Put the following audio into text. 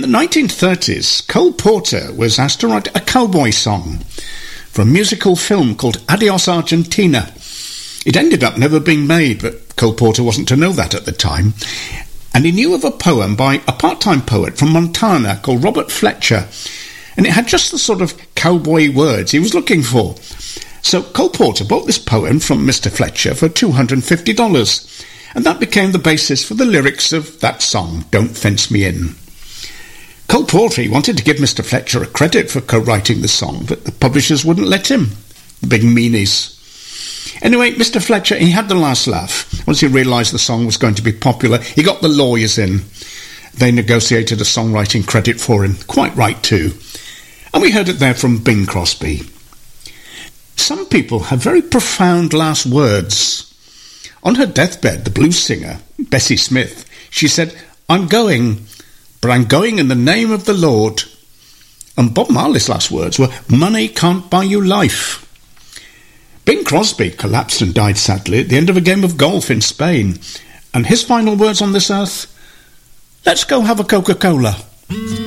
the 1930s, Cole Porter was asked to write a cowboy song for a musical film called Adios Argentina. It ended up never being made, but Cole Porter wasn't to know that at the time. And he knew of a poem by a part-time poet from Montana called Robert Fletcher, and it had just the sort of cowboy words he was looking for. So Cole Porter bought this poem from Mr. Fletcher for $250, and that became the basis for the lyrics of that song, Don't Fence Me In. Cole Porter wanted to give Mr. Fletcher a credit for co-writing the song, but the publishers wouldn't let him. The big meanies. Anyway, Mr. Fletcher, he had the last laugh. Once he realised the song was going to be popular, he got the lawyers in. They negotiated a songwriting credit for him. Quite right, too. And we heard it there from Bing Crosby. Some people have very profound last words. On her deathbed, the blues singer, Bessie Smith, she said, "I'm going, but I'm going in the name of the Lord." And Bob Marley's last words were, "Money can't buy you life." Bing Crosby collapsed and died sadly at the end of a game of golf in Spain. And his final words on this earth, "Let's go have a Coca-Cola."